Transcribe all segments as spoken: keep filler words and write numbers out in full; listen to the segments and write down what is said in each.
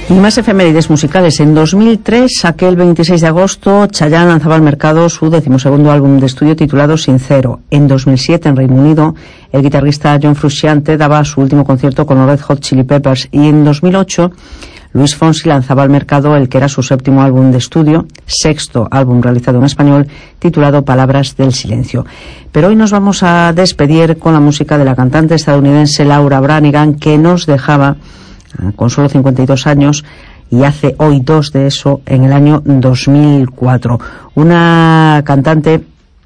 Y más efemérides musicales. En dos mil tres, aquel veintiséis de agosto, Chayanne lanzaba al mercado su decimosegundo álbum de estudio titulado Sincero. En dos mil siete, en Reino Unido, el guitarrista John Frusciante daba su último concierto con los Red Hot Chili Peppers. Y en dos mil ocho, Luis Fonsi lanzaba al mercado el que era su séptimo álbum de estudio, sexto álbum realizado en español, titulado Palabras del Silencio. Pero hoy nos vamos a despedir con la música de la cantante estadounidense Laura Branigan, que nos dejaba con solo cincuenta y dos años, y hace hoy dos de eso, en el año dos mil cuatro. Una cantante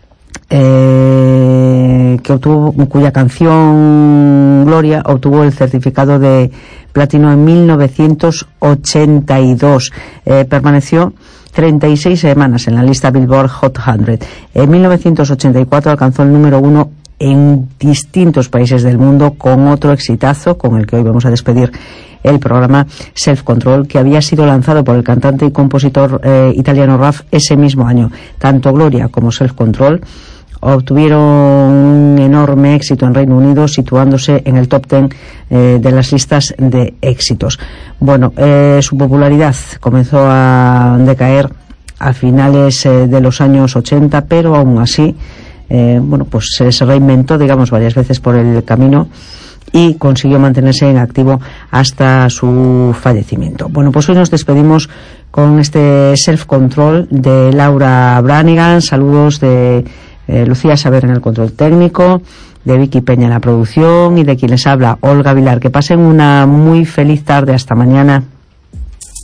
eh, que obtuvo, cuya canción Gloria obtuvo el certificado de platino en mil novecientos ochenta y dos. Eh, permaneció treinta y seis semanas en la lista Billboard Hot cien. En mil novecientos ochenta y cuatro alcanzó el número uno en distintos países del mundo con otro exitazo con el que hoy vamos a despedir el programa, Self Control, que había sido lanzado por el cantante y compositor eh, italiano Raf ese mismo año. Tanto Gloria como Self Control obtuvieron un enorme éxito en Reino Unido, situándose en el top ten eh, de las listas de éxitos. Bueno, eh, su popularidad comenzó a decaer a finales eh, de los años ochenta, pero aún así eh, bueno, pues se reinventó, digamos, varias veces por el camino y consiguió mantenerse en activo hasta su fallecimiento. Bueno, pues hoy nos despedimos con este Self Control de Laura Branigan. Saludos de eh, Lucía Saber en el control técnico, de Vicky Peña en la producción y de quien les habla, Olga Vilar. Que pasen una muy feliz tarde. Hasta mañana.